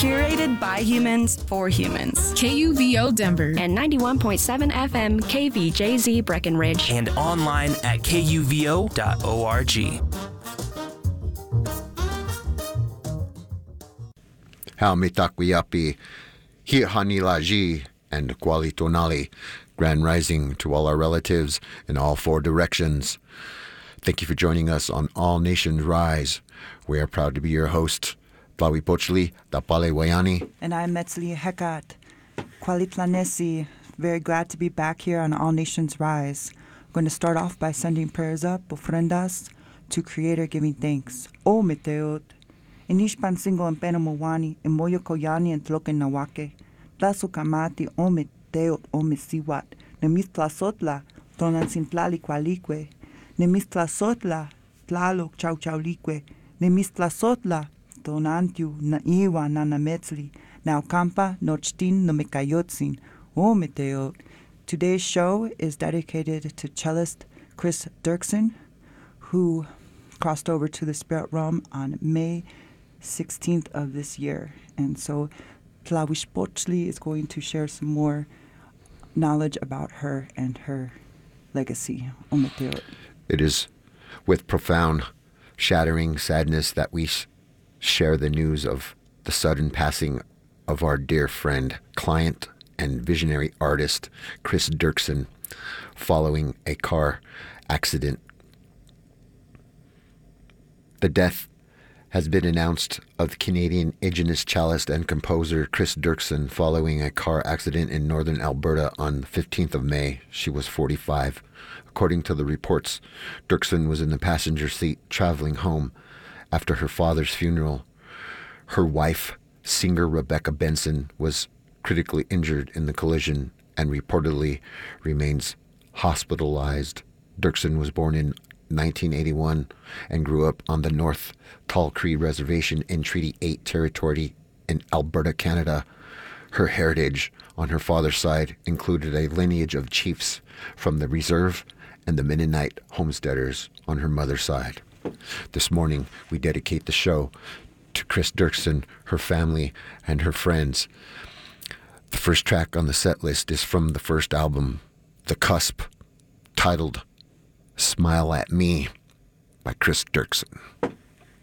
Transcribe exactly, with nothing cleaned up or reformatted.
Curated by humans for humans. K U V O Denver. And ninety-one point seven F M K V J Z Breckenridge. And online at K U V O dot org. Haumitakuyapi, Hihanilaji, and Kualitonali. Grand rising to all our relatives in all four directions. Thank you for joining us on All Nations Rise. We are proud to be your host, Tlawi Pochli, Tapale Wayani. And I'm Metzli Hekat, Kualitlanesi. Very glad to be back here on All Nations Rise. I'm going to start off by sending prayers up, ofrendas, to Creator, giving thanks. O Meteot, Inishpan Singo and Penamowani, and Moyo Koyani and Tloken Nawake, Tlaso Kamati, O Meteot, O Mesiwat, Nemistla Sotla, Tonansintlali Qualique, Nemistla Sotla, Tlaloc Chau Chaulique, Nemistla Sotla, Tonantiu, Naiwa, Nana Metzli, Now Kampa, Nochtin, Nomekayotzin, O Meteot. Today's show is dedicated to cellist Chris Dirksen, who crossed over to the spirit realm on May sixteenth of this year. And so Tlawish Pochli is going to share some more knowledge about her and her legacy. O Meteot. It is with profound, shattering sadness that we sh- share the news of the sudden passing of our dear friend, client, and visionary artist, Chris Dirksen, following a car accident. The death has been announced of the Canadian Indigenous cellist and composer Chris Dirksen following a car accident in northern Alberta on the fifteenth of May. She was forty-five. According to the reports, Dirksen was in the passenger seat traveling home after her father's funeral. Her wife, singer Rebecca Benson, was critically injured in the collision and reportedly remains hospitalized. Dirksen was born in nineteen eighty-one and grew up on the North Tall Cree Reservation in Treaty eight territory in Alberta, Canada. Her heritage on her father's side included a lineage of chiefs from the Reserve and the Mennonite homesteaders on her mother's side. This morning, we dedicate the show to Chris Dirksen, her family, and her friends. The first track on the set list is from the first album, The Cusp, titled Smile at Me by Chris Dirksen.